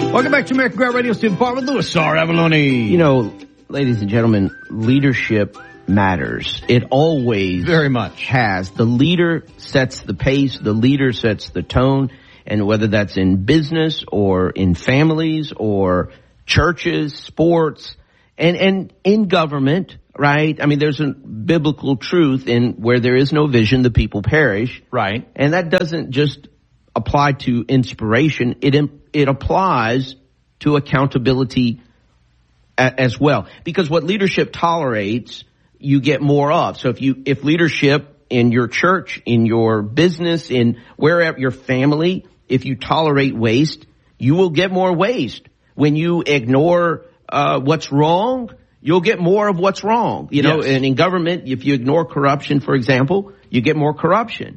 Welcome back to American Grad Radio. Steve Barber, Louis R. Avalone. You know, ladies and gentlemen, leadership matters. It always very much has. The leader sets the pace. The leader sets the tone. And whether that's in business or in families or churches, sports, and in government, right? I mean, there's a biblical truth in where there is no vision, the people perish. Right. And that doesn't just apply to inspiration. It applies to accountability as well. Because what leadership tolerates, you get more of. So if leadership in your church, in your business, in wherever your family, if you tolerate waste, you will get more waste. When you ignore what's wrong, you'll get more of what's wrong. You know, and in government, if you ignore corruption, for example, you get more corruption.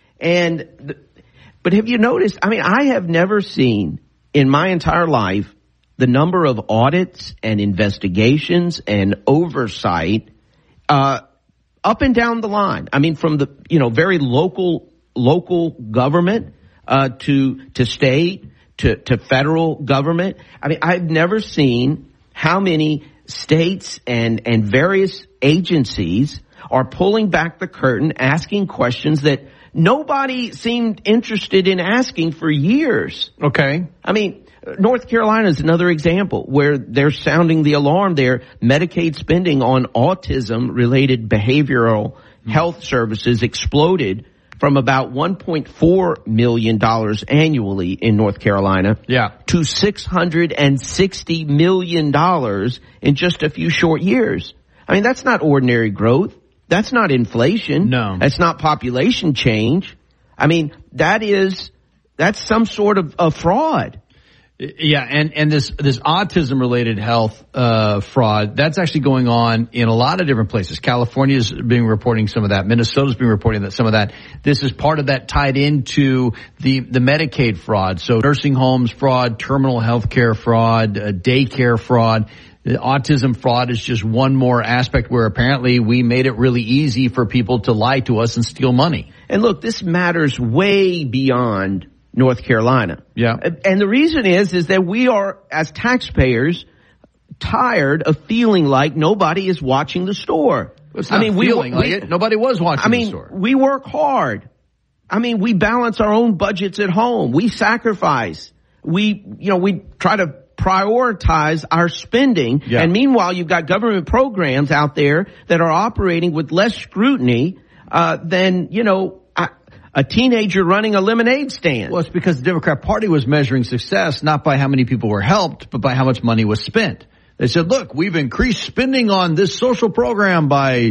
But have you noticed, I mean, I have never seen in my entire life the number of audits and investigations and oversight up and down the line. I mean, from the, very local government to state to federal government. I mean, I've never seen how many states and various agencies are pulling back the curtain, asking questions that nobody seemed interested in asking for years. Okay. I mean, North Carolina is another example where they're sounding the alarm there. Medicaid spending on autism-related behavioral health services exploded from about $1.4 million annually in North Carolina to $660 million in just a few short years. I mean, that's not ordinary growth. That's not inflation. No. That's not population change. I mean, that's some sort of fraud. Yeah, and this autism-related health fraud, that's actually going on in a lot of different places. California's been reporting some of that. Minnesota's been reporting some of that. This is part of that tied into the Medicaid fraud. So nursing homes fraud, terminal health care fraud, daycare fraud. The autism fraud is just one more aspect where apparently we made it really easy for people to lie to us and steal money. And look, this matters way beyond North Carolina. Yeah. And the reason is that we are, as taxpayers, tired of feeling like nobody is watching the store. It's not feeling like it. Nobody was watching the store. We work hard. I mean, we balance our own budgets at home. We sacrifice. We try to prioritize our spending. Yeah. And meanwhile, you've got government programs out there that are operating with less scrutiny than, a teenager running a lemonade stand. Well, it's because the Democrat Party was measuring success not by how many people were helped, but by how much money was spent. They said, look, we've increased spending on this social program by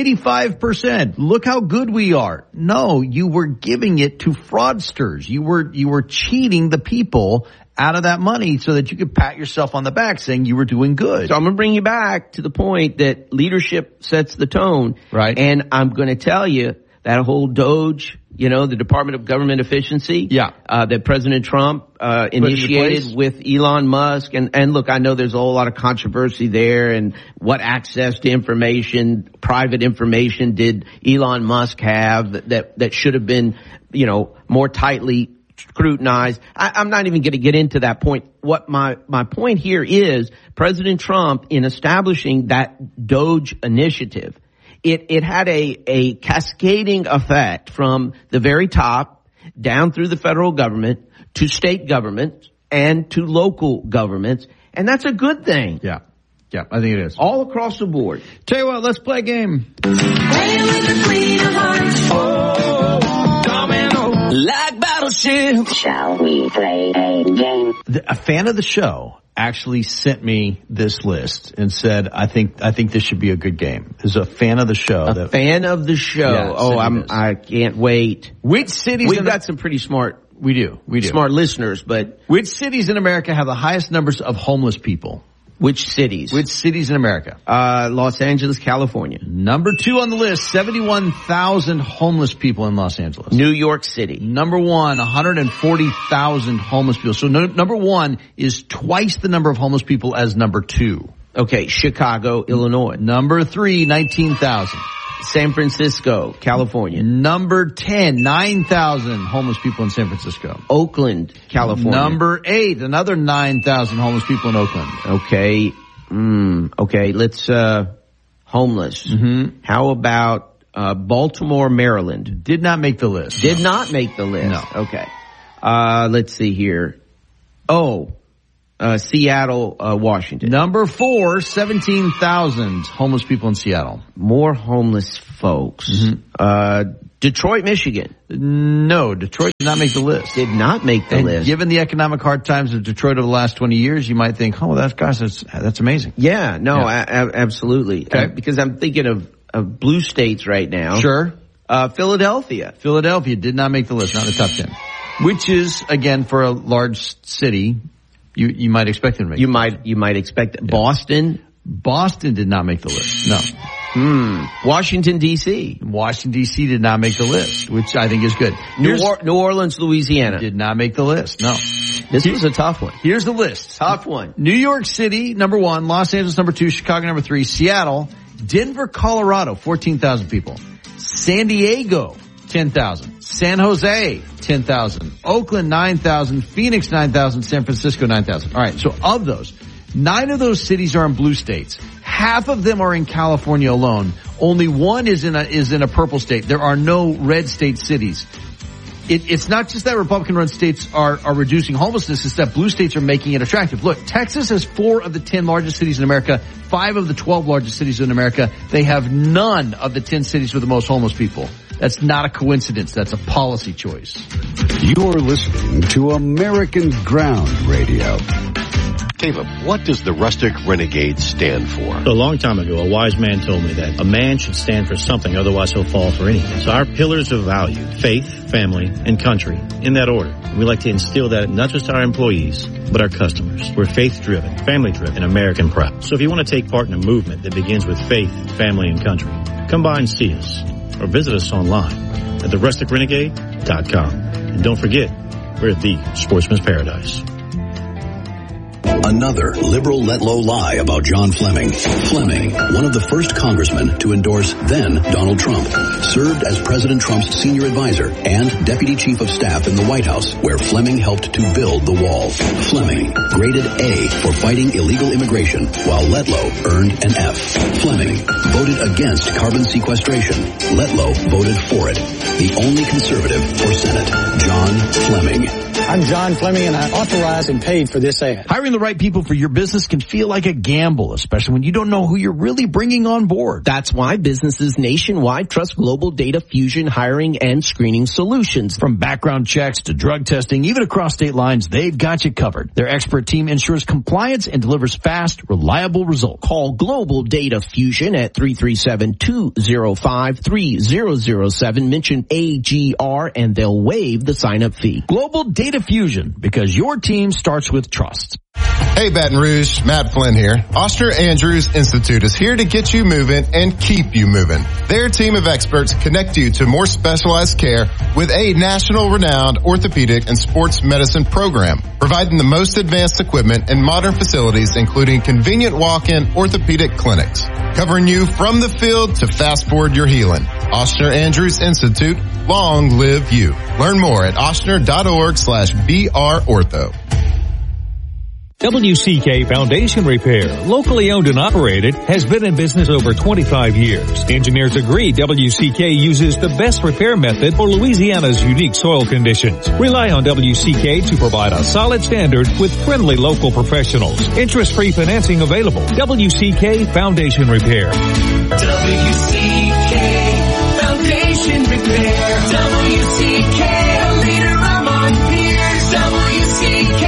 85%. Look how good we are. No, you were giving it to fraudsters. You were cheating the people out of that money so that you could pat yourself on the back saying you were doing good. So I'm going to bring you back to the point that leadership sets the tone. Right. And I'm going to tell you that whole DOGE, the Department of Government Efficiency, that President Trump initiated with Elon Musk. And look, I know there's a whole lot of controversy there and what access to information, private information did Elon Musk have that should have been, more tightly scrutinized. I'm not even going to get into that point. What my point here is President Trump, in establishing that DOGE initiative, it had a cascading effect from the very top down through the federal government to state governments and to local governments. And that's a good thing. Yeah, I think it is. All across the board. Tell you what, let's play a game. Play with the Queen of Hearts. Oh, domino. Like Battleship. Shall we play a game? A fan of the show actually sent me this list and said, I think this should be a good game. There's a fan of the show. Fan of the show. Yeah, I can't wait. Which cities? We've got some pretty smart. We do. Smart listeners, but which cities in America have the highest numbers of homeless people? Which cities? Which cities in America? Los Angeles, California. Number 2 on the list, 71,000 homeless people in Los Angeles. New York City. Number 1, 140,000 homeless people. So number 1 is twice the number of homeless people as number 2. Okay, Chicago, Illinois. Number 3, 19,000. San Francisco, California. Number 10, 9,000 homeless people in San Francisco. Oakland, California. Number 8, another 9,000 homeless people in Oakland. Okay. Okay, let's, homeless. Mm-hmm. How about, Baltimore, Maryland? Did not make the list. Did not make the list. No. Okay. Let's see here. Seattle, Washington. Number 4, 17,000 homeless people in Seattle. More homeless folks. Mm-hmm. Detroit, Michigan. No, Detroit did not make the list. Did not make the list. Given the economic hard times of Detroit over the last 20 years, you might think, oh, that's amazing. Yeah, no, absolutely. Okay. Because I'm thinking of blue states right now. Sure. Philadelphia. Philadelphia did not make the list, not in the top 10. Which is, again, for a large city, you might expect it to make You might expect it. Yeah. Boston did not make the list. No. Washington, D.C. Washington, D.C. did not make the list, which I think is good. New Orleans, Louisiana. Did not make the list. No. This was a tough one. Here's the list. Tough one. New York City, number 1. Los Angeles, number 2. Chicago, number 3. Seattle. Denver, Colorado, 14,000 people. San Diego, 10,000. San Jose, 10,000. Oakland, 9,000. Phoenix, 9,000. San Francisco, 9,000. All right. So of those, 9 of those cities are in blue states. Half of them are in California alone. Only 1 is in a purple state. There are no red state cities. It's not just that Republican-run states are reducing homelessness, it's that blue states are making it attractive. Look, Texas has 4 of the 10 largest cities in America, 5 of the 12 largest cities in America. They have none of the 10 cities with the most homeless people. That's not a coincidence. That's a policy choice. You're listening to American Ground Radio. Caleb, what does the Rustic Renegade stand for? A long time ago, a wise man told me that a man should stand for something, otherwise he'll fall for anything. So our pillars of value, faith, family, and country, in that order. And we like to instill that not just our employees, but our customers. We're faith-driven, family-driven, and American proud. So if you want to take part in a movement that begins with faith, family, and country, come by and see us, or visit us online at therusticrenegade.com. And don't forget, we're the Sportsman's Paradise. Another liberal let-low lie about John Fleming. Fleming, one of the first congressmen to endorse then Donald Trump, served as President Trump's senior advisor and deputy chief of staff in the White House, where Fleming helped to build the wall. Fleming, graded A for fighting illegal immigration, while Letlow earned an F. Fleming voted against carbon sequestration. Letlow voted for it. The only conservative for Senate, John Fleming. I'm John Fleming, and I authorized and paid for this ad. Hiring the right people for your business can feel like a gamble, especially when you don't know who you're really bringing on board. That's why businesses nationwide trust Global Data Fusion hiring and screening solutions. From background checks to drug testing, even across state lines, they've got you covered. Their expert team ensures compliance and delivers fast, reliable results. Call Global Data Fusion at 337-205-3007. Mention AGR and they'll waive the sign-up fee. Global Data Fusion, because your team starts with trust. Hey Baton Rouge, Matt Flynn here. Oster Andrews Institute is here to get you moving and keep you moving. Their team of experts connect you to more specialized care with a national renowned orthopedic and sports medicine program, providing the most advanced equipment and modern facilities, including convenient walk-in orthopedic clinics, covering you from the field to fast forward your healing. Oster Andrews Institute, long live you. Learn more at ostner.org/BRortho. WCK Foundation Repair, locally owned and operated, has been in business over 25 years. Engineers agree WCK uses the best repair method for Louisiana's unique soil conditions. Rely on WCK to provide a solid standard with friendly local professionals. Interest-free financing available. WCK Foundation Repair. WCK Foundation Repair. WCK, a leader among peers. WCK.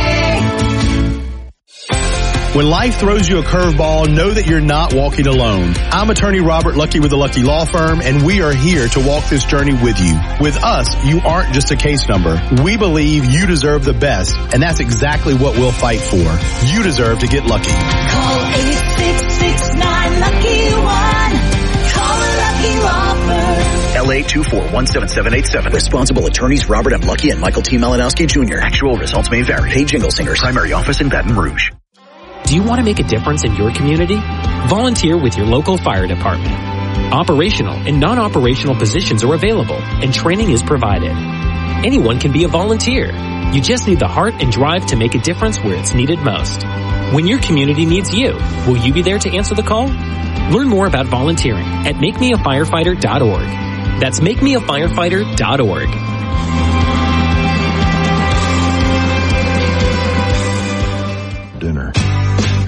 When life throws you a curveball, know that you're not walking alone. I'm attorney Robert Lucky with the Lucky Law Firm, and we are here to walk this journey with you. With us, you aren't just a case number. We believe you deserve the best, and that's exactly what we'll fight for. You deserve to get lucky. Call 866-9-LUCKY-1. Call the Lucky Law Firm. LA 2417787. Responsible attorneys Robert M. Lucky and Michael T. Malinowski Jr. Actual results may vary. Hey Jingle Singers. Primary office in Baton Rouge. Do you want to make a difference in your community? Volunteer with your local fire department. Operational and non-operational positions are available, and training is provided. Anyone can be a volunteer. You just need the heart and drive to make a difference where it's needed most. When your community needs you, will you be there to answer the call? Learn more about volunteering at MakeMeAFirefighter.org. That's MakeMeAFirefighter.org.